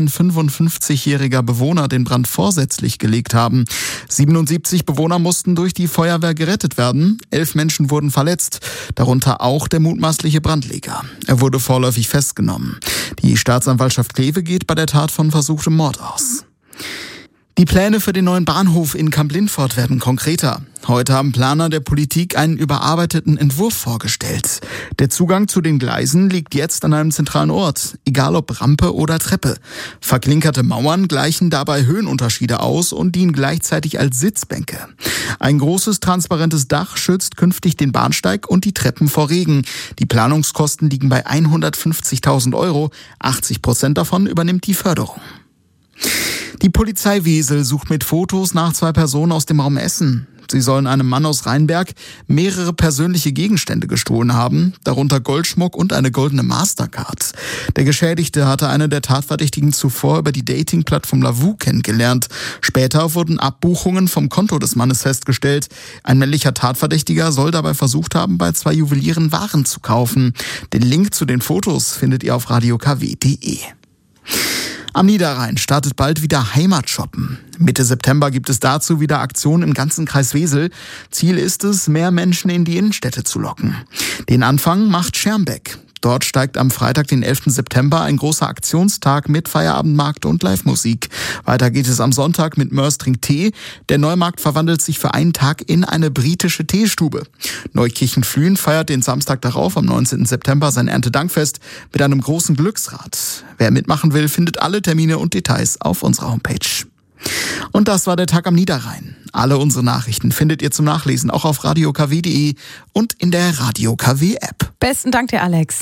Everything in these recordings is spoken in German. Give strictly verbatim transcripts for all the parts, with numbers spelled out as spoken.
ein fünfundfünfzigjähriger Bewohner den Brand vorsätzlich gelegt haben. siebenundsiebzig Bewohner mussten durch die Feuerwehr gerettet werden. Elf Menschen wurden verletzt, darunter auch der mutmaßliche Brandleger. Er wurde vorläufig festgenommen. Die Staatsanwaltschaft Kleve geht bei der Tat von versuchtem Mord aus. Die Pläne für den neuen Bahnhof in Kamp-Lintfort werden konkreter. Heute haben Planer der Politik einen überarbeiteten Entwurf vorgestellt. Der Zugang zu den Gleisen liegt jetzt an einem zentralen Ort, egal ob Rampe oder Treppe. Verklinkerte Mauern gleichen dabei Höhenunterschiede aus und dienen gleichzeitig als Sitzbänke. Ein großes transparentes Dach schützt künftig den Bahnsteig und die Treppen vor Regen. Die Planungskosten liegen bei hundertfünfzigtausend Euro. achtzig Prozent davon übernimmt die Förderung. Die Polizei Wesel sucht mit Fotos nach zwei Personen aus dem Raum Essen. Sie sollen einem Mann aus Rheinberg mehrere persönliche Gegenstände gestohlen haben, darunter Goldschmuck und eine goldene Mastercard. Der Geschädigte hatte eine der Tatverdächtigen zuvor über die Dating-Plattform Lavu kennengelernt. Später wurden Abbuchungen vom Konto des Mannes festgestellt. Ein männlicher Tatverdächtiger soll dabei versucht haben, bei zwei Juwelieren Waren zu kaufen. Den Link zu den Fotos findet ihr auf radio k w punkt d e. Am Niederrhein startet bald wieder Heimatshoppen. Mitte September gibt es dazu wieder Aktionen im ganzen Kreis Wesel. Ziel ist es, mehr Menschen in die Innenstädte zu locken. Den Anfang macht Schermbeck. Dort steigt am Freitag, den elften September, ein großer Aktionstag mit Feierabendmarkt und Live-Musik. Weiter geht es am Sonntag mit Mörs trinkt Tee. Der Neumarkt verwandelt sich für einen Tag in eine britische Teestube. Neukirchen-Flühen feiert den Samstag darauf, am neunzehnten September, sein Erntedankfest mit einem großen Glücksrad. Wer mitmachen will, findet alle Termine und Details auf unserer Homepage. Und das war der Tag am Niederrhein. Alle unsere Nachrichten findet ihr zum Nachlesen auch auf radio k w punkt d e und in der Radio K W App. Besten Dank dir, Alex.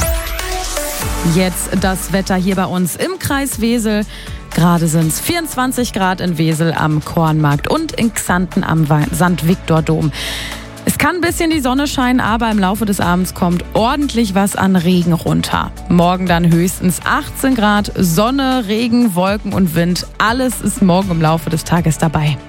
Jetzt das Wetter hier bei uns im Kreis Wesel. Gerade sind es vierundzwanzig Grad in Wesel am Kornmarkt und in Xanten am Sankt Viktor Dom. Es kann ein bisschen die Sonne scheinen, aber im Laufe des Abends kommt ordentlich was an Regen runter. Morgen dann höchstens achtzehn Grad, Sonne, Regen, Wolken und Wind. Alles ist morgen im Laufe des Tages dabei.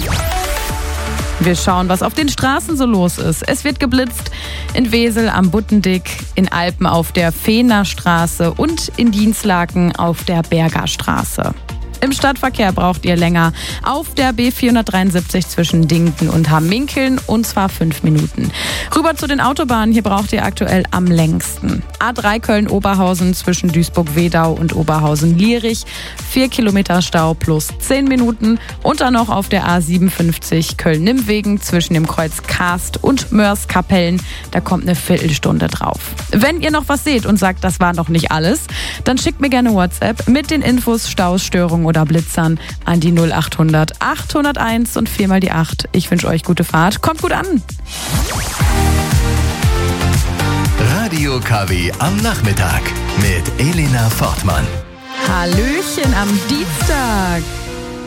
Wir schauen, was auf den Straßen so los ist. Es wird geblitzt in Wesel am Buttendick, in Alpen auf der Fehnerstraße und in Dienstlaken auf der Bergerstraße. Im Stadtverkehr braucht ihr länger auf der B vierhundertdreiundsiebzig zwischen Dinken und Hamminkeln, und zwar fünf Minuten. Rüber zu den Autobahnen, hier braucht ihr aktuell am längsten. A drei Köln-Oberhausen zwischen Duisburg-Wedau und Oberhausen-Lierich, vier Kilometer Stau plus zehn Minuten. Und dann noch auf der A siebenundfünfzig Köln-Nimmwegen zwischen dem Kreuz Karst und Mörs-Kapellen, da kommt eine Viertelstunde drauf. Wenn ihr noch was seht und sagt, das war noch nicht alles, dann schickt mir gerne WhatsApp mit den Infos, Staus, Störungen oder Blitzern an die null achthundert achthunderteins und viermal die acht. Ich wünsche euch gute Fahrt. Kommt gut an. Radio K W am Nachmittag mit Elena Fortmann. Hallöchen am Dienstag.